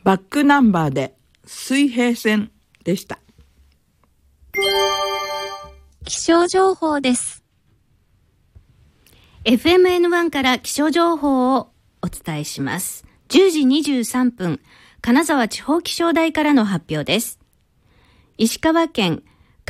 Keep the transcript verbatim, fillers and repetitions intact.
バックナンバーで水平線でした。 気象情報です。 エフエムエヌワン から気象情報をお伝えします。じゅうじにじゅうさんぷん、金沢地方気象台からの発表です。石川県